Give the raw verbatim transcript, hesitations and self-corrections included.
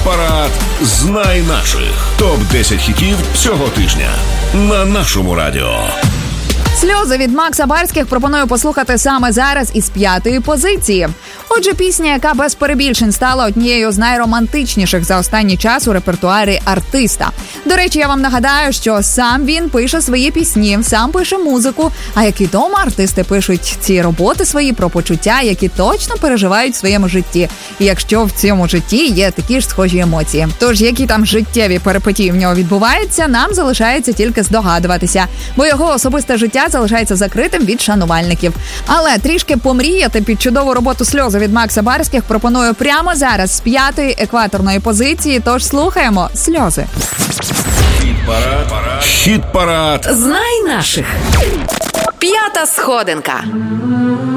Хіт-парад «Знай наших». топ десять хітів цього тижня на нашому радіо. «Сльози» від Макса Барських пропоную послухати саме зараз із п'ятої позиції. Отже, пісня, яка без перебільшень стала однією з найромантичніших за останній час у репертуарі артиста. До речі, я вам нагадаю, що сам він пише свої пісні, сам пише музику, а як відомо, артисти пишуть ці роботи свої про почуття, які точно переживають в своєму житті. І якщо в цьому житті є такі ж схожі емоції. Тож, які там життєві перипетії в нього відбуваються, нам залишається тільки здогадуватися, бо його особисте життя залишається закритим від шанувальників. Але трішки помріяти під чудову роботу «Сльози» від Макса Барських пропоную прямо зараз з п'ятої екваторної позиції, тож слухаємо «Сльози». Хіт-парад. Знай наших. П'ята сходинка.